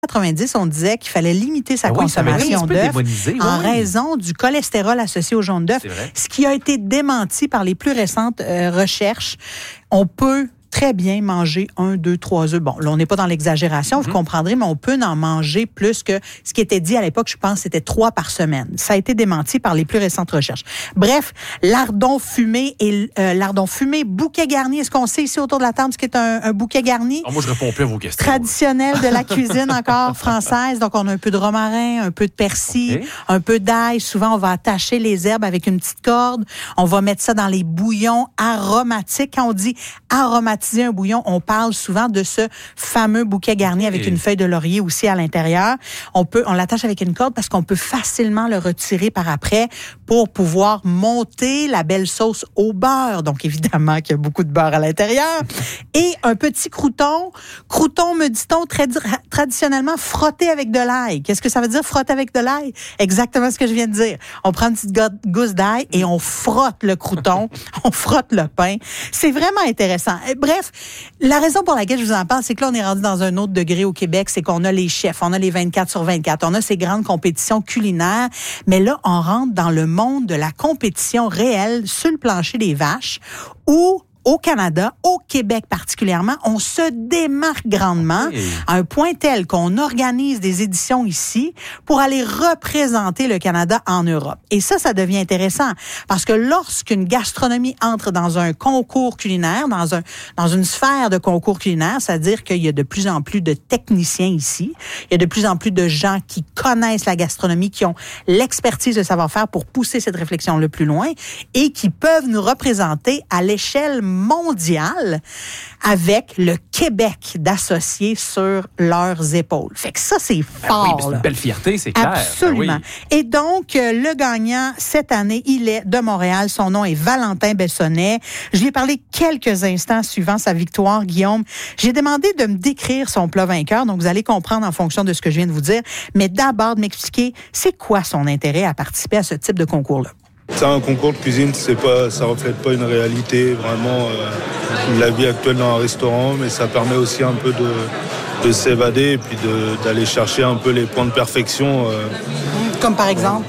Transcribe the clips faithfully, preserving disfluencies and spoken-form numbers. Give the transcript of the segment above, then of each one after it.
quatre-vingt-dix, on disait qu'il fallait limiter sa ah oui, consommation d'œufs en oui. raison du cholestérol associé au jaune d'œuf, ce qui a été démenti par les plus récentes euh, recherches. On peut très bien manger un, deux, trois œufs. Bon, là, on n'est pas dans l'exagération, mm-hmm. vous comprendrez, mais on peut en manger plus que ce qui était dit à l'époque, je pense, c'était trois par semaine. Ça a été démenti par les plus récentes recherches. Bref, lardon fumé et euh, lardon fumé, bouquet garni. Est-ce qu'on sait ici autour de la table ce qu'est un, un bouquet garni? Oh, moi, je réponds plus à vos questions. Traditionnel de la cuisine encore française. Donc, on a un peu de romarin, un peu de persil, okay. un peu d'ail. Souvent, on va attacher les herbes avec une petite corde. On va mettre ça dans les bouillons aromatiques. Quand on dit aromatique, un bouillon, on parle souvent de ce fameux bouquet garni avec une feuille de laurier aussi à l'intérieur. On peut, on l'attache avec une corde parce qu'on peut facilement le retirer par après pour pouvoir monter la belle sauce au beurre. Donc, évidemment qu'il y a beaucoup de beurre à l'intérieur. Et un petit crouton. Crouton, me dit-on, trad- traditionnellement frotté avec de l'ail. Qu'est-ce que ça veut dire, frotter avec de l'ail? Exactement ce que je viens de dire. On prend une petite gousse d'ail et on frotte le crouton. On frotte le pain. C'est vraiment intéressant. Bref, la raison pour laquelle je vous en parle, c'est que là, on est rendu dans un autre degré au Québec, c'est qu'on a les chefs, on a les vingt-quatre sur vingt-quatre, on a ces grandes compétitions culinaires, mais là, on rentre dans le monde de la compétition réelle sur le plancher des vaches, où au Canada, au Québec particulièrement, on se démarque grandement okay. à un point tel qu'on organise des éditions ici pour aller représenter le Canada en Europe. Et ça, ça devient intéressant parce que lorsqu'une gastronomie entre dans un concours culinaire, dans un dans une sphère de concours culinaire, c'est-à-dire qu'il y a de plus en plus de techniciens ici, il y a de plus en plus de gens qui connaissent la gastronomie, qui ont l'expertise de savoir-faire pour pousser cette réflexion le plus loin et qui peuvent nous représenter à l'échelle mondiale avec le Québec d'associer sur leurs épaules. Fait que ça, c'est fort. Ben oui, c'est une belle fierté, c'est clair. Absolument. Ben oui. Et donc, le gagnant cette année, il est de Montréal. Son nom est Valentin Bessonnet. Je lui ai parlé quelques instants suivant sa victoire, Guillaume. J'ai demandé de me décrire son plat vainqueur, donc vous allez comprendre en fonction de ce que je viens de vous dire. Mais d'abord, de m'expliquer, c'est quoi son intérêt à participer à ce type de concours-là? C'est un concours de cuisine, c'est pas, ça reflète pas une réalité vraiment euh, la vie actuelle dans un restaurant, mais ça permet aussi un peu de, de s'évader et puis de, d'aller chercher un peu les points de perfection. Euh, Comme par exemple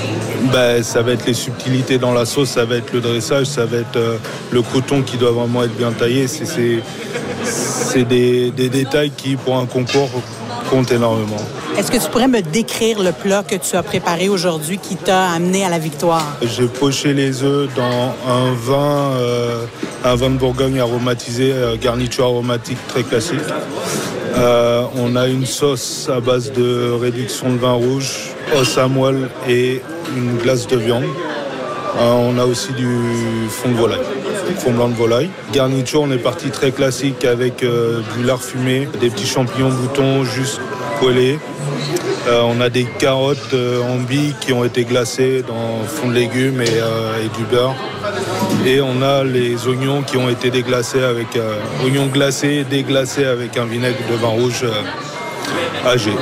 ben, ça va être les subtilités dans la sauce, ça va être le dressage, ça va être euh, le coton qui doit vraiment être bien taillé. C'est, c'est, c'est des, des détails qui, pour un concours, comptent énormément. Est-ce que tu pourrais me décrire le plat que tu as préparé aujourd'hui qui t'a amené à la victoire? J'ai poché les œufs dans un vin, euh, un vin de Bourgogne aromatisé, euh, garniture aromatique très classique. Euh, on a une sauce à base de réduction de vin rouge, os à moelle et une glace de viande. Euh, on a aussi du fond de volaille, fond blanc de volaille. Garniture, on est parti très classique avec euh, du lard fumé, des petits champignons boutons juste poêlés. Euh, on a des carottes euh, en billes qui ont été glacées dans fond de légumes et, euh, et du beurre. Et on a les oignons qui ont été déglacés avec euh, oignons glacés, déglacés avec un vinaigre de vin rouge euh, âgé.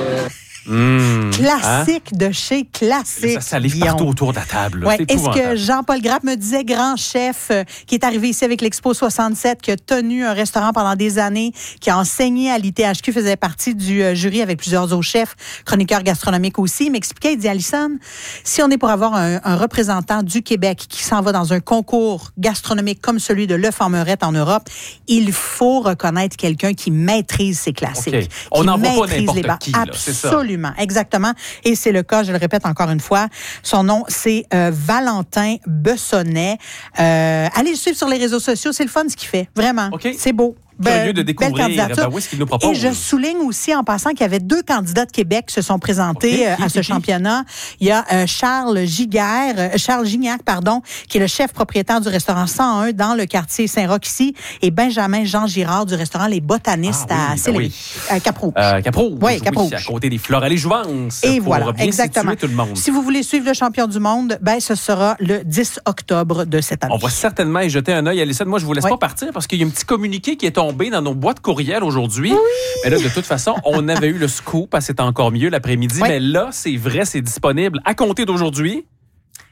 Mmh, classique hein? de chez classique. Ça salive partout autour de la table. Ouais. Est-ce que Jean-Paul Grappe me disait, grand chef, euh, qui est arrivé ici avec l'Expo soixante-sept, qui a tenu un restaurant pendant des années, qui a enseigné à l'I T H Q, faisait partie du euh, jury avec plusieurs autres chefs, chroniqueurs gastronomiques aussi. Il m'expliquait, il dit, Alison, si on est pour avoir un, un représentant du Québec qui s'en va dans un concours gastronomique comme celui de l'œuf en meurette en Europe, il faut reconnaître quelqu'un qui maîtrise ses classiques. Okay. On n'en voit pas n'importe qui. Là, c'est ça. Absolument. Exactement. Et c'est le cas, je le répète encore une fois. Son nom, c'est euh, Valentin Bessonnet. Euh, allez le suivre sur les réseaux sociaux. C'est le fun ce qu'il fait. Vraiment. Okay. C'est beau. Curieux de découvrir ben, où est-ce qu'il nous propose. Et je souligne aussi en passant qu'il y avait deux candidats de Québec qui se sont présentés okay, euh, qui, à ce qui, championnat. Il y a euh, Charles Giguère, euh, Charles Gignac, pardon, qui est le chef propriétaire du restaurant cent un dans le quartier Saint-Roch ici, et Benjamin Jean Girard du restaurant Les Botanistes ah, oui, à Sillery, ben oui. à Cap-Rouge. Euh, Cap-Rouge. Oui, Cap-Rouge. À côté des Fleurs à les Jouances. Et pour voilà, bien exactement. Tout le monde. Si vous voulez suivre le champion du monde, ben ce sera le dix octobre de cette année. On va certainement y jeter un œil. Alison, moi je vous laisse oui. pas partir parce qu'il y a un petit communiqué qui est tombé dans nos boîtes courriel aujourd'hui. Oui. Mais là, de toute façon, on avait eu le scoop, c'était encore mieux l'après-midi. Oui. Mais là, c'est vrai, c'est disponible à compter d'aujourd'hui.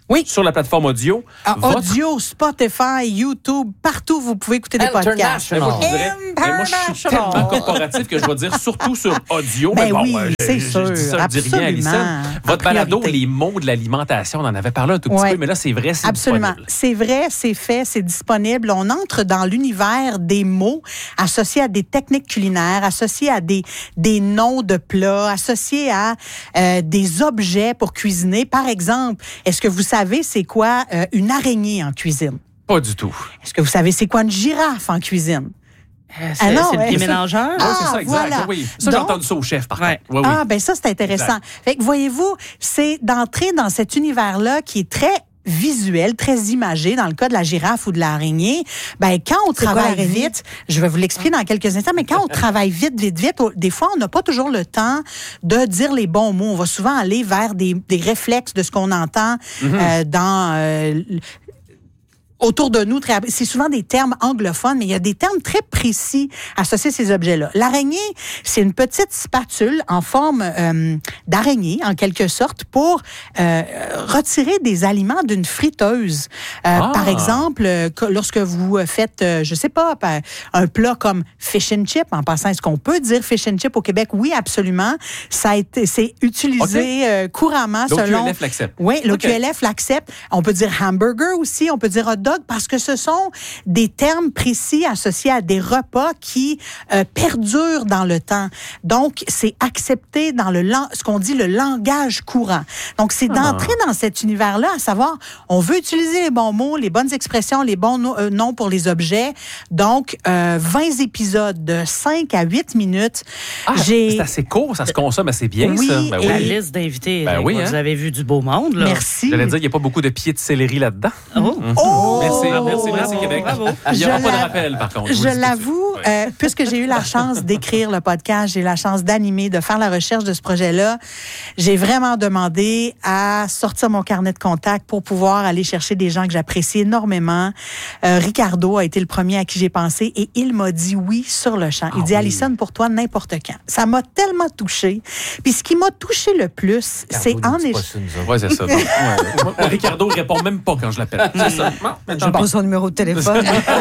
Oui. Sur la plateforme audio. Ah, Votre... Audio, Spotify, YouTube, partout, vous pouvez écouter des podcasts. Mais moi, je dirais, mais moi, je suis tellement corporatif que je vais dire surtout sur audio. Ben mais bon, oui, euh, c'est je, sûr. je dis ça, je dis rien, Absolument. Alison. Votre balado, les mots de l'alimentation, on en avait parlé un tout petit Ouais. peu, mais là, c'est vrai, c'est Absolument. disponible. C'est vrai, c'est fait, c'est disponible. On entre dans l'univers des mots associés à des techniques culinaires, associés à des, des noms de plats, associés à euh, des objets pour cuisiner. Par exemple, est-ce que vous savez c'est quoi euh, une araignée en cuisine? Pas du tout. Est-ce que vous savez c'est quoi une girafe en cuisine? Euh, c'est Ah non, c'est ouais, le pied ça- mélangeur? Oui, c'est Ah, ça, exact. voilà. Oui. Ça, j'ai Donc- entendu ça au chef, par Ouais. contre. Oui, oui. Ah, ben ça, c'est intéressant. Fait que voyez-vous, c'est d'entrer dans cet univers-là qui est très visuel, très imagé, dans le cas de la girafe ou de l'araignée. Ben, quand on C'est quoi, travaille l'araignée? vite, je vais vous l'expliquer dans quelques instants, mais quand on travaille vite, vite, vite, des fois, on n'a pas toujours le temps de dire les bons mots. On va souvent aller vers des, des réflexes de ce qu'on entend euh, dans... euh, autour de nous, très, c'est souvent des termes anglophones, mais il y a des termes très précis associés à ces objets-là. L'araignée, c'est une petite spatule en forme euh, d'araignée, en quelque sorte, pour euh, retirer des aliments d'une friteuse. Euh, Ah. Par exemple, euh, que- lorsque vous faites, euh, je sais pas, pa- un plat comme fish and chip, en passant, est-ce qu'on peut dire fish and chip au Québec? Oui, absolument. Ça a été, c'est utilisé OK. euh, couramment L'O Q L F selon... l'accepte. Oui, l'O Q L F OK. l'accepte. On peut dire hamburger aussi, on peut dire hot dog, parce que ce sont des termes précis associés à des repas qui euh, perdurent dans le temps. Donc, c'est accepté dans le lang- ce qu'on dit le langage courant. Donc, c'est d'entrer dans cet univers-là, à savoir, on veut utiliser les bons mots, les bonnes expressions, les bons no- euh, noms pour les objets. Donc, euh, vingt épisodes de cinq à huit minutes. Ah, J'ai... c'est assez court, ça se consomme assez bien, Oui, ça. Ben et- La oui. liste d'invités, Ben là, oui, vous hein. avez vu du beau monde. Là. Merci. J'allais dire, il n'y a pas beaucoup de pieds de céleri là-dedans. Oh. Oh! Merci, Bravo, merci, merci, bravo, Québec. bravo. Il n'y aura Je pas de l'a- rappel, par contre. vous Je le dis tout de l'avoue, suite. Ouais. euh, puisque j'ai eu la chance d'écrire le podcast, j'ai eu la chance d'animer, de faire la recherche de ce projet-là, j'ai vraiment demandé à sortir mon carnet de contact pour pouvoir aller chercher des gens que j'apprécie énormément. Euh, Ricardo a été le premier à qui j'ai pensé et il m'a dit oui sur le champ. Il Ah dit, oui. Alison, pour toi, n'importe quand. Ça m'a tellement touchée. Puis ce qui m'a touchée le plus, c'est en échange. échange. Ouais, c'est ça. Donc, ouais. Moi, moi, Ricardo, il répond même pas quand je l'appelle. C'est ça. Je n'ai pas son numéro de téléphone.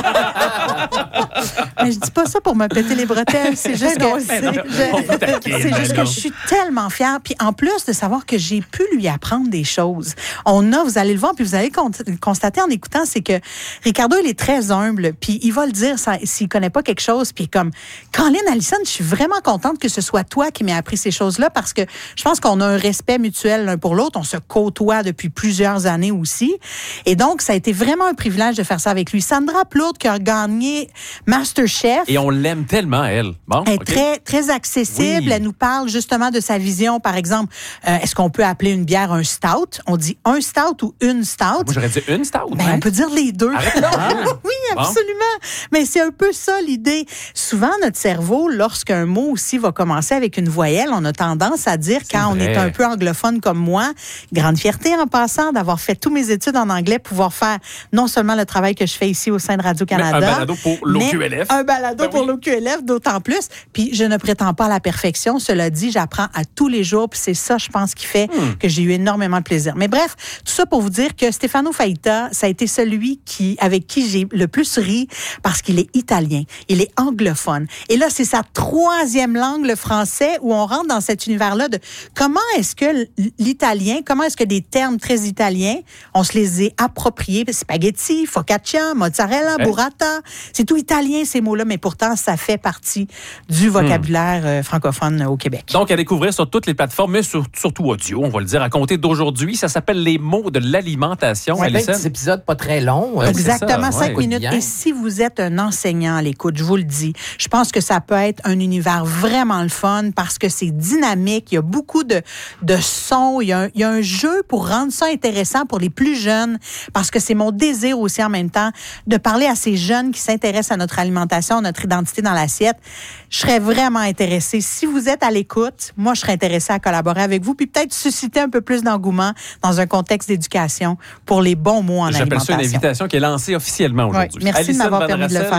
Mais je dis pas ça pour me péter les bretelles, c'est juste non, que c'est- je- On vous taquine, c'est juste ben non. que je suis tellement fière. Puis en plus de savoir que j'ai pu lui apprendre des choses, on a, vous allez le voir, puis vous allez con- constater en écoutant, c'est que Ricardo, il est très humble, puis il va le dire ça, s'il connaît pas quelque chose, puis comme, Colin, Alison, je suis vraiment contente que ce soit toi qui m'aies appris ces choses-là, parce que je pense qu'on a un respect mutuel l'un pour l'autre, on se côtoie depuis plusieurs années aussi, et donc ça a été vraiment un privilège de faire ça avec lui. Sandra Plourde, qui a gagné MasterChef. Et on l'aime tellement, elle. Bon, Elle est OK. très, très accessible. Oui. Elle nous parle justement de sa vision. Par exemple, euh, est-ce qu'on peut appeler une bière un stout? On dit un stout ou une stout? Moi, j'aurais dit une stout. Ben, on peut dire les deux. Arrête donc. Oui, Bon. absolument. Mais c'est un peu ça l'idée. Souvent, notre cerveau, lorsqu'un mot aussi va commencer avec une voyelle, on a tendance à dire, quand on vrai. est un peu anglophone comme moi, grande fierté en passant d'avoir fait tous mes études en anglais, pouvoir faire non seulement le travail que je fais ici au sein de Radio-Canada, Mais un balado pour l'O Q L F. mais un balado Ben pour oui. l'O Q L F, d'autant plus. Puis je ne prétends pas à la perfection. Cela dit, j'apprends à tous les jours. Puis c'est ça, je pense, qui fait Hmm. que j'ai eu énormément de plaisir. Mais bref, tout ça pour vous dire que Stefano Faita, ça a été celui qui, avec qui j'ai le plus ri parce qu'il est italien. Il est anglophone. Et là, c'est sa troisième langue, le français, où on rentre dans cet univers-là de comment est-ce que l'italien, comment est-ce que des termes très italiens, on se les est appropriés. Spaghetti, focaccia, mozzarella, Ouais. burrata. C'est tout italien, ces mots-là, mais pourtant, ça fait partie du vocabulaire euh, francophone euh, au Québec. Donc, à découvrir sur toutes les plateformes, mais sur- surtout audio, on va le dire, à compter d'aujourd'hui. Ça s'appelle Les mots de l'alimentation. Ouais, Alison. des épisodes pas très longs. Ouais, c'est Exactement, ça, cinq ouais. minutes. Bien. Et si vous êtes un enseignant à l'écoute, je vous le dis, je pense que ça peut être un univers vraiment le fun parce que c'est dynamique, il y a beaucoup de, de sons, il y, a un, il y a un jeu pour rendre ça intéressant pour les plus jeunes parce que c'est mon désir aussi en même temps de parler à ces jeunes qui s'intéressent à notre alimentation, à notre identité dans l'assiette. Je serais vraiment intéressée. Si vous êtes à l'écoute, moi, je serais intéressée à collaborer avec vous puis peut-être susciter un peu plus d'engouement dans un contexte d'éducation pour les bons mots en J'appelle alimentation. ça une invitation qui est lancée officiellement aujourd'hui. Ouais, merci de Alison m'avoir Van permis de le Rassel, faire.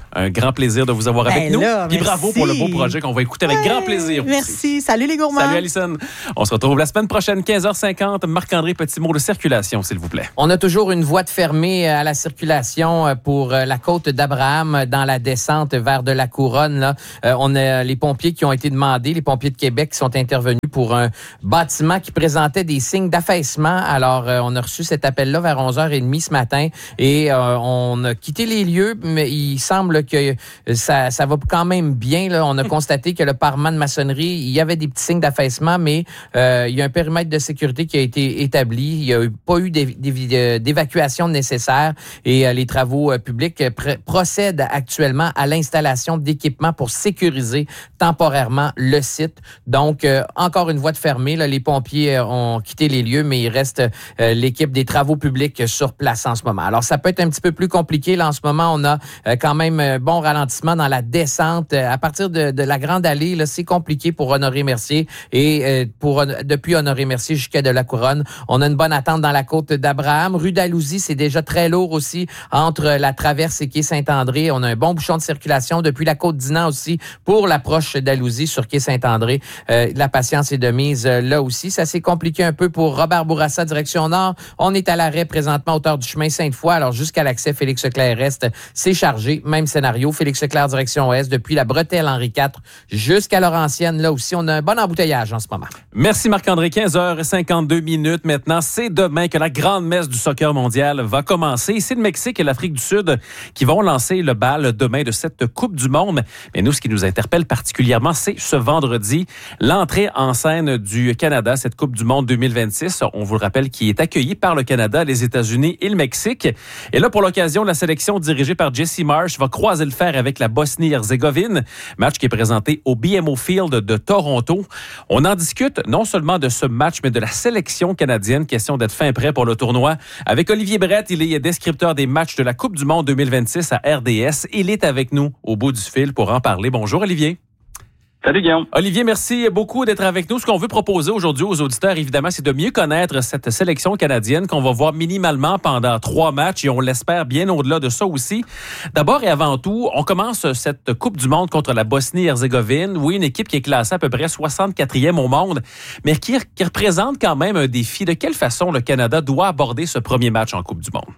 Un grand plaisir de vous avoir ben avec nous. Là, Puis bravo pour le beau projet qu'on va écouter avec ouais, grand plaisir. Merci. Aussi. Salut les gourmands. Salut Alison. On se retrouve la semaine prochaine, quinze heures cinquante. Marc-André, petit mot de circulation, s'il vous plaît. On a toujours une voie de fermée à la circulation pour la côte d'Abraham dans la descente vers de la Couronne. Là. On a les pompiers qui ont été demandés, les pompiers de Québec qui sont intervenus pour un bâtiment qui présentait des signes d'affaissement. Alors, on a reçu cet appel-là vers onze heures trente ce matin et euh, on a quitté les lieux, mais il semble que ça, ça va quand même bien. Là. On a constaté que le parement de maçonnerie, il y avait des petits signes d'affaissement, mais euh, il y a un périmètre de sécurité qui a été établi. Il n'y a pas eu d'évacuation nécessaire et euh, les travaux euh, publics pr- procèdent actuellement à l'installation d'équipements pour sécuriser temporairement le site. Donc, euh, encore une voie de fermée. Là, les pompiers euh, ont quitté les lieux, mais il reste euh, l'équipe des travaux publics sur place en ce moment. Alors, ça peut être un petit peu plus compliqué. Là, en ce moment, on a euh, quand même un bon ralentissement dans la descente. Euh, à partir de, de la Grande Allée, là, c'est compliqué pour Honoré-Mercier et euh, pour depuis Honoré-Mercier jusqu'à de la Couronne. On a une bonne attente dans la côte d'Abraham. Rue d'Alousie, c'est déjà très lourd aussi entre la Traverse et quai Saint-André. On a un bon bouchon de circulation depuis la côte d'Inan aussi pour l'approche d'Alousie sur quai Saint-André. Euh, la patience est de mise euh, là aussi. Ça s'est compliqué un peu pour Robert Bourassa, direction nord. On est à l'arrêt présentement hauteur du chemin Sainte-Foy. Alors jusqu'à l'accès Félix-Leclerc-Est, c'est chargé. Même scénario. Félix-Leclerc, direction ouest, depuis la bretelle Henri quatre jusqu'à Laurentienne. Là aussi, on a un bon embouteillage en ce moment. Merci Marc-André. quinze heures cinquante-deux minutes maintenant. C'est demain que la grande messe du soccer mondial va commencer. C'est le Mexique et l'Afrique du Sud qui vont lancer le bal demain de cette Coupe du Monde. Mais nous, ce qui nous interpelle particulièrement, c'est ce vendredi, l'entrée en scène du Canada, cette Coupe du Monde deux mille vingt-six. On vous le rappelle, qui est accueillie par le Canada, les États-Unis et le Mexique. Et là, pour l'occasion, la sélection dirigée par Jesse Marsh va croiser le fer avec la Bosnie-Herzégovine. Match qui est présenté au B M O Field de Toronto. On en discute non seulement de ce match, mais de la sélection canadienne. Question d'être fin prêt pour le tournoi. Avec Olivier Brett, il est descripteur des matchs de la Coupe du Monde deux mille vingt-six à R D S. Il est avec nous au bout du fil pour en parler. Bonjour Olivier. Salut Guillaume. Olivier, merci beaucoup d'être avec nous. Ce qu'on veut proposer aujourd'hui aux auditeurs, évidemment, c'est de mieux connaître cette sélection canadienne qu'on va voir minimalement pendant trois matchs et on l'espère bien au-delà de ça aussi. D'abord et avant tout, on commence cette Coupe du Monde contre la Bosnie-Herzégovine. Oui, une équipe qui est classée à peu près soixante-quatrième au monde, mais qui, qui représente quand même un défi. De quelle façon le Canada doit aborder ce premier match en Coupe du Monde?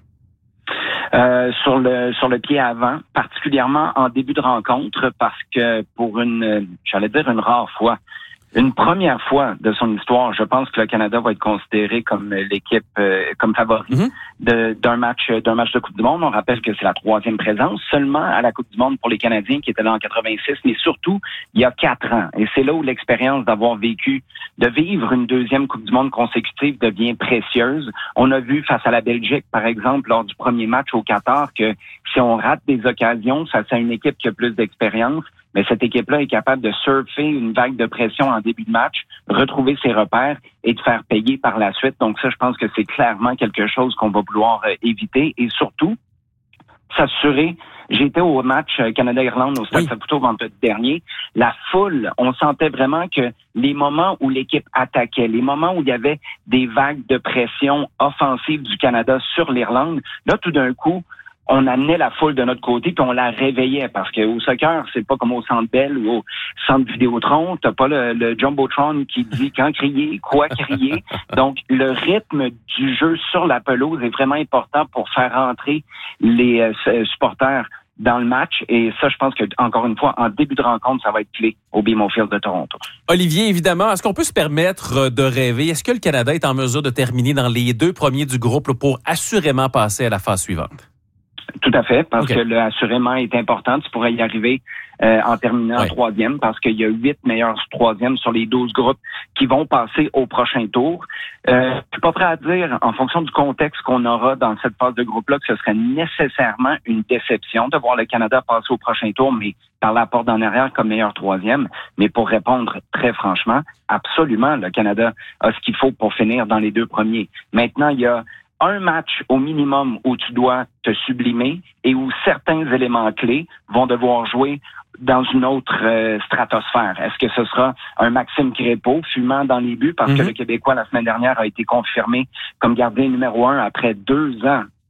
Euh, sur le sur le pied avant, particulièrement en début de rencontre, parce que pour une, j'allais dire une rare fois, une première fois de son histoire, je pense que le Canada va être considéré comme l'équipe, euh, comme favori mm-hmm. de, d'un match d'un match de Coupe du Monde. On rappelle que c'est la troisième présence seulement à la Coupe du Monde pour les Canadiens qui étaient là en quatre-vingt-six, mais surtout il y a quatre ans. Et c'est là où l'expérience d'avoir vécu, de vivre une deuxième Coupe du Monde consécutive devient précieuse. On a vu face à la Belgique, par exemple, lors du premier match au Qatar, que si on rate des occasions face à une équipe qui a plus d'expérience, mais cette équipe-là est capable de surfer une vague de pression en début de match, retrouver ses repères et de faire payer par la suite. Donc ça, je pense que c'est clairement quelque chose qu'on va vouloir euh, éviter et surtout s'assurer. J'étais au match Canada-Irlande au Stade Saputo vendredi dernier. La foule, on sentait vraiment que les moments où l'équipe attaquait, les moments où il y avait des vagues de pression offensive du Canada sur l'Irlande, là, tout d'un coup, on amenait la foule de notre côté puis on la réveillait parce que au soccer, c'est pas comme au Centre Bell ou au Centre Vidéotron, t'as pas le, le Jumbotron qui dit quand crier, quoi crier. Donc, le rythme du jeu sur la pelouse est vraiment important pour faire rentrer les euh, supporters dans le match. Et ça, je pense que encore une fois, en début de rencontre, ça va être clé au B M O Field de Toronto. Olivier, évidemment, est-ce qu'on peut se permettre de rêver? Est-ce que le Canada est en mesure de terminer dans les deux premiers du groupe pour assurément passer à la phase suivante? Tout à fait, parce okay. que le assurément est important. Tu pourrais y arriver euh, en terminant ouais. troisième, parce qu'il y a huit meilleurs troisièmes sur les douze groupes qui vont passer au prochain tour. Euh, je suis pas prêt à dire, en fonction du contexte qu'on aura dans cette phase de groupe-là, que ce serait nécessairement une déception de voir le Canada passer au prochain tour, mais par la porte d'en arrière comme meilleur troisième. Mais pour répondre très franchement, absolument, le Canada a ce qu'il faut pour finir dans les deux premiers. Maintenant, il y a un match au minimum où tu dois te sublimer et où certains éléments clés vont devoir jouer dans une autre euh, stratosphère. Est-ce que ce sera un Maxime Crépeau fumant dans les buts parce mm-hmm. que le Québécois la semaine dernière a été confirmé comme gardien numéro un après deux ans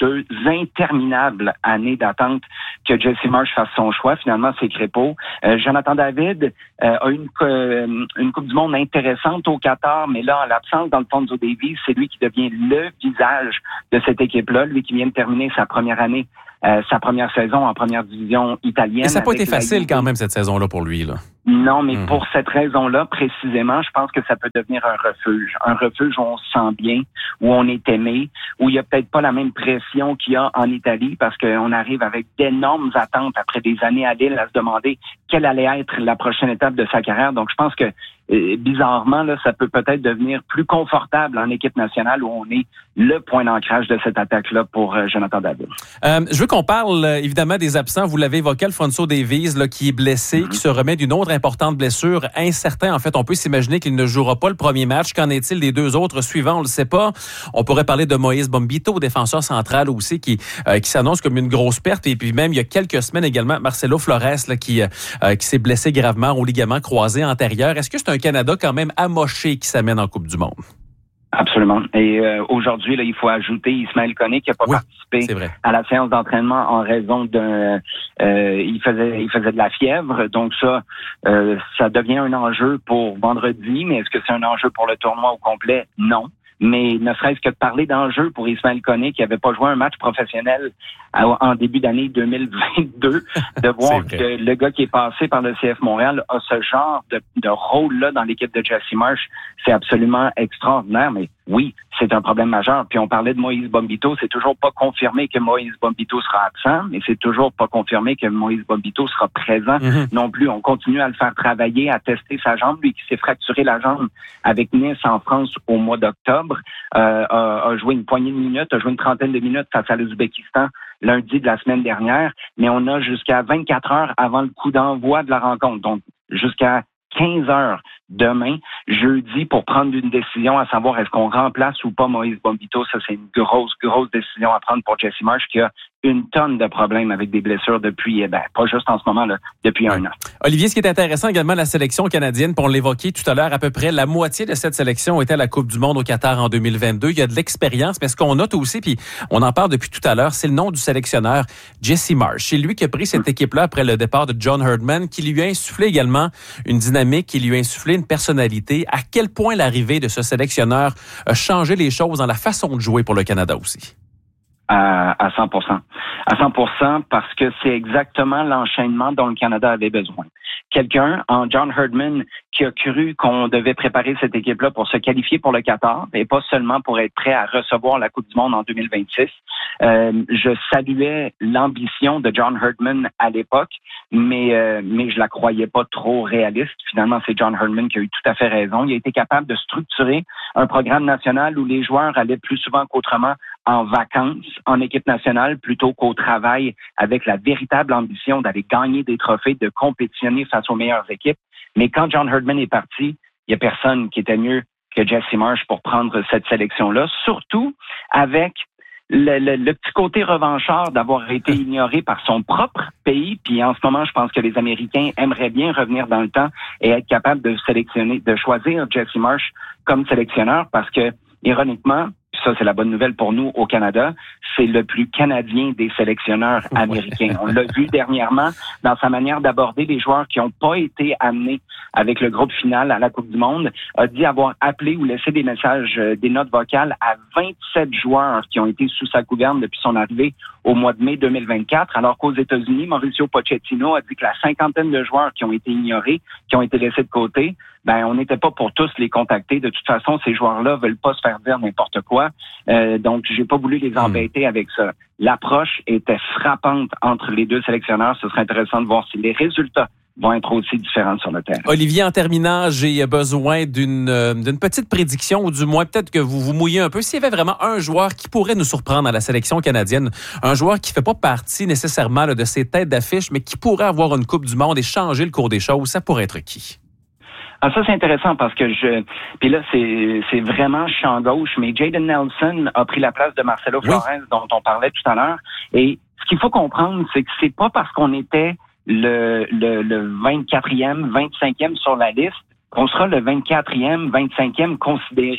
deux interminables années d'attente que Jesse Marsh fasse son choix. Finalement, c'est Crépeau. Euh, Jonathan David euh, a une, euh, une Coupe du Monde intéressante au Qatar, mais là, en l'absence d'Alfonso Davies, c'est lui qui devient le visage de cette équipe-là, lui qui vient de terminer sa première année, euh, sa première saison en première division italienne. Et ça n'a pas été facile Juve. quand même cette saison-là pour lui, là. Non, mais mmh. pour cette raison-là, précisément, je pense que ça peut devenir un refuge. Un refuge où on se sent bien, où on est aimé, où il n'y a peut-être pas la même pression qu'il y a en Italie, parce qu'on arrive avec d'énormes attentes après des années à Lille à se demander quelle allait être la prochaine étape de sa carrière. Donc, je pense que, euh, bizarrement, là, ça peut peut-être devenir plus confortable en équipe nationale où on est le point d'ancrage de cette attaque-là pour euh, Jonathan David. Euh, je veux qu'on parle, euh, évidemment, des absents. Vous l'avez évoqué, Alfonso Davies, là, qui est blessé, mmh. qui se remet d'une autre importante blessure, incertain. En fait, on peut s'imaginer qu'il ne jouera pas le premier match. Qu'en est-il des deux autres suivants? On ne le sait pas. On pourrait parler de Moïse Bombito, défenseur central aussi, qui euh, qui s'annonce comme une grosse perte. Et puis même, il y a quelques semaines également, Marcelo Flores, là, qui, euh, qui s'est blessé gravement au ligament croisé antérieur. Est-ce que c'est un Canada quand même amoché qui s'amène en Coupe du Monde? Absolument. Et euh, aujourd'hui, là, il faut ajouter Ismaël Koné qui n'a pas oui, participé à la séance d'entraînement en raison d'un... Euh, il faisait il faisait de la fièvre. Donc ça, euh, ça devient un enjeu pour vendredi. Mais est-ce que c'est un enjeu pour le tournoi au complet? Non. Mais ne serait-ce que de parler d'enjeu pour Ismaël Koné qui n'avait pas joué un match professionnel en début d'année deux mille vingt-deux, de voir que le gars qui est passé par le C F Montréal a ce genre de, de rôle-là dans l'équipe de Jesse Marsh, c'est absolument extraordinaire. Mais oui, c'est un problème majeur. Puis on parlait de Moïse Bombito, c'est toujours pas confirmé que Moïse Bombito sera absent, mais c'est toujours pas confirmé que Moïse Bombito sera présent mm-hmm. non plus. On continue à le faire travailler, à tester sa jambe. Lui qui s'est fracturé la jambe avec Nice en France au mois d'octobre, euh, a, a joué une poignée de minutes, a joué une trentaine de minutes face à l'Ouzbékistan lundi de la semaine dernière, mais on a jusqu'à vingt-quatre heures avant le coup d'envoi de la rencontre. Donc, jusqu'à quinze heures demain, jeudi, pour prendre une décision à savoir est-ce qu'on remplace ou pas Moïse Bombito. Ça, c'est une grosse, grosse décision à prendre pour Jesse Marsh qui a une tonne de problèmes avec des blessures depuis, ben, pas juste en ce moment, là, depuis un an. Olivier, ce qui est intéressant également, la sélection canadienne, pour l'évoquer tout à l'heure, à peu près la moitié de cette sélection était à la Coupe du Monde au Qatar en deux mille vingt-deux. Il y a de l'expérience, mais ce qu'on note aussi, puis on en parle depuis tout à l'heure, c'est le nom du sélectionneur, Jesse Marsh. C'est lui qui a pris cette équipe-là après le départ de John Herdman, qui lui a insufflé également une dynamique, qui lui a insufflé une personnalité. À quel point l'arrivée de ce sélectionneur a changé les choses dans la façon de jouer pour le Canada aussi? À, à cent pour cent. À cent pour cent parce que c'est exactement l'enchaînement dont le Canada avait besoin. Quelqu'un, en John Herdman, qui a cru qu'on devait préparer cette équipe-là pour se qualifier pour le Qatar et pas seulement pour être prêt à recevoir la Coupe du Monde en deux mille vingt-six. Euh, je saluais l'ambition de John Herdman à l'époque, mais euh, mais je la croyais pas trop réaliste. Finalement, c'est John Herdman qui a eu tout à fait raison. Il a été capable de structurer un programme national où les joueurs allaient plus souvent qu'autrement en vacances, en équipe nationale, plutôt qu'au travail, avec la véritable ambition d'aller gagner des trophées, de compétitionner face aux meilleures équipes. Mais quand John Herdman est parti, il n'y a personne qui était mieux que Jesse Marsh pour prendre cette sélection-là, surtout avec le, le, le petit côté revanchard d'avoir été ignoré par son propre pays. Puis en ce moment, je pense que les Américains aimeraient bien revenir dans le temps et être capables de sélectionner, de choisir Jesse Marsh comme sélectionneur parce que, ironiquement, ça, c'est la bonne nouvelle pour nous au Canada, c'est le plus canadien des sélectionneurs américains. On l'a vu dernièrement dans sa manière d'aborder les joueurs qui n'ont pas été amenés avec le groupe final à la Coupe du Monde, a dit avoir appelé ou laissé des messages, des notes vocales à vingt-sept joueurs qui ont été sous sa gouverne depuis son arrivée au mois de mai deux mille vingt-quatre, alors qu'aux États-Unis, Mauricio Pochettino a dit que la cinquantaine de joueurs qui ont été ignorés, qui ont été laissés de côté, ben on n'était pas pour tous les contacter. De toute façon, ces joueurs-là veulent pas se faire dire n'importe quoi. Euh, donc, j'ai pas voulu les embêter mmh. avec ça. L'approche était frappante entre les deux sélectionneurs. Ce serait intéressant de voir si les résultats vont être aussi différents sur le terrain. Olivier, en terminant, j'ai besoin d'une, euh, d'une petite prédiction, ou du moins peut-être que vous vous mouillez un peu. S'il y avait vraiment un joueur qui pourrait nous surprendre à la sélection canadienne, un joueur qui fait pas partie nécessairement là, de ces têtes d'affiche, mais qui pourrait avoir une Coupe du Monde et changer le cours des choses, ça pourrait être qui? Ah, ça, c'est intéressant parce que je... Puis là, c'est c'est vraiment champ gauche, mais Jaden Nelson a pris la place de Marcelo Flores, oui. dont on parlait tout à l'heure. Et ce qu'il faut comprendre, c'est que c'est pas parce qu'on était le, le, le vingt-quatrième, vingt-cinquième sur la liste qu'on sera le vingt-quatrième, vingt-cinquième considéré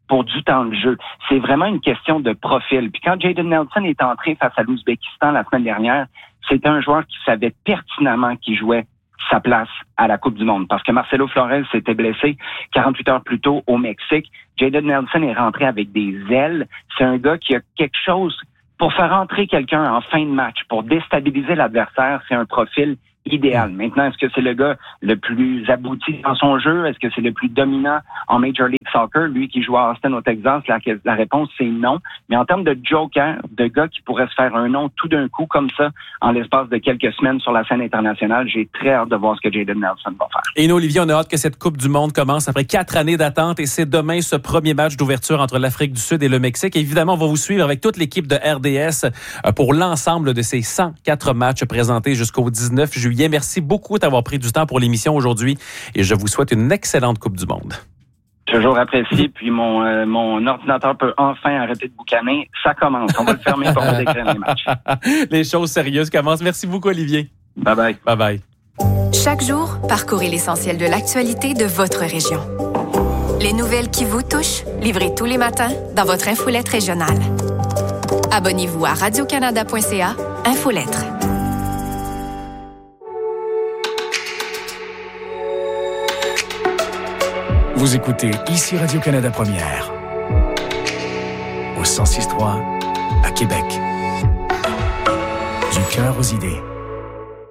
pour du temps de jeu. C'est vraiment une question de profil. Puis quand Jayden Nelson est entré face à l'Ouzbékistan la semaine dernière, c'était un joueur qui savait pertinemment qu'il jouait sa place à la Coupe du Monde. Parce que Marcelo Flores s'était blessé quarante-huit heures plus tôt au Mexique. Jayden Nelson est rentré avec des ailes. C'est un gars qui a quelque chose pour faire entrer quelqu'un en fin de match, pour déstabiliser l'adversaire. C'est un profil idéal. Maintenant, est-ce que c'est le gars le plus abouti dans son jeu? Est-ce que c'est le plus dominant en Major League Soccer? Lui qui joue à Austin au Texas, la, la réponse c'est non. Mais en termes de joker, de gars qui pourraient se faire un nom tout d'un coup comme ça, en l'espace de quelques semaines sur la scène internationale, j'ai très hâte de voir ce que Jayden Nelson va faire. Et nous, Olivier, on a hâte que cette Coupe du Monde commence après quatre années d'attente et c'est demain ce premier match d'ouverture entre l'Afrique du Sud et le Mexique. Et évidemment, on va vous suivre avec toute l'équipe de R D S pour l'ensemble de ces cent quatre matchs présentés jusqu'au dix-neuf juillet. Merci beaucoup d'avoir pris du temps pour l'émission aujourd'hui et je vous souhaite une excellente Coupe du Monde. Toujours apprécié, puis mon euh, mon ordinateur peut enfin arrêter de boucaner. Ça commence. On va le fermer pour décrire les matchs. Les choses sérieuses commencent. Merci beaucoup, Olivier. Bye bye. Bye bye. Chaque jour, parcourez l'essentiel de l'actualité de votre région. Les nouvelles qui vous touchent, livrées tous les matins dans votre infolette régionale. Abonnez-vous à radio canada point c a, Infolettre. Vous écoutez ici Radio-Canada Première, au cent six trois à Québec. Du cœur aux idées.